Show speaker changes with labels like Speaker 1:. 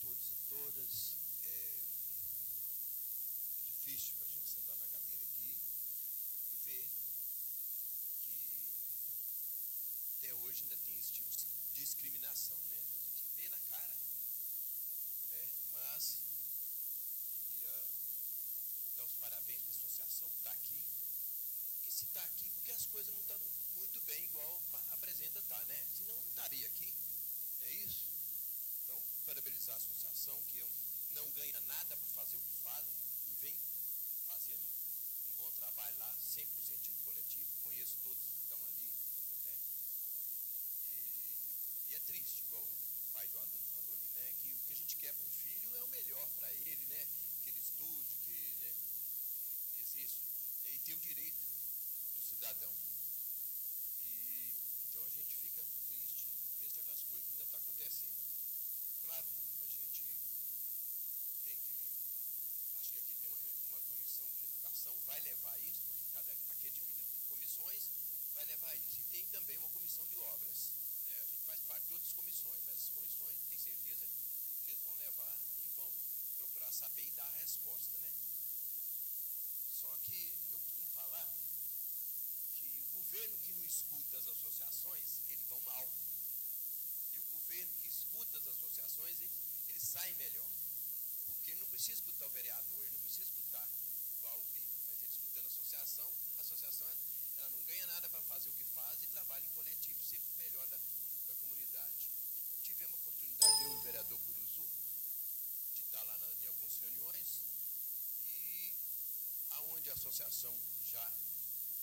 Speaker 1: todos e todas. É difícil para a gente sentar na cadeira aqui e ver que até hoje ainda tem esse tipo de discriminação, né? A gente vê na cara, né? Mas queria dar os parabéns para a associação por estar aqui. Porque se está aqui, porque as coisas não estão muito bem igual apresenta tá, né? Senão não estaria aqui, não é isso? Então, parabenizar a associação, que não ganha nada para fazer o que fazem, e vem fazendo um bom trabalho lá, sempre no sentido coletivo. Conheço todos que estão ali, né? E é triste, igual o pai do aluno falou ali, né? Que o que a gente quer para um filho é o melhor para ele, né? Que ele estude, né? Que exerça, né? E tem o direito do cidadão. E então a gente fica triste e vê certas coisas que ainda está acontecendo. Claro, a gente tem que... Acho que aqui tem uma comissão de educação, vai levar isso, porque aqui é dividido por comissões, vai levar isso. E tem também uma comissão de obras, né? A gente faz parte de outras comissões, mas essas comissões, tem certeza que eles vão levar e vão procurar saber e dar a resposta, né? Só que eu costumo falar que o governo que não escuta as associações, eles vão mal. E o governo que escuta as associações, ele sai melhor. Porque ele não precisa escutar o vereador, ele não precisa escutar o A ou B, mas ele escutando a associação ela não ganha nada para fazer o que faz e trabalha em coletivo, sempre o melhor da comunidade. Tivemos a oportunidade, eu e o vereador Curuzu, de estar lá em algumas reuniões, e aonde a associação já